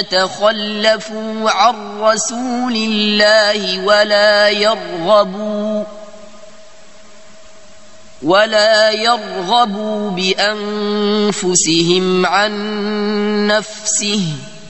تخلفوا عن رسول الله ولا يرغبوا بأنفسهم عن نفسه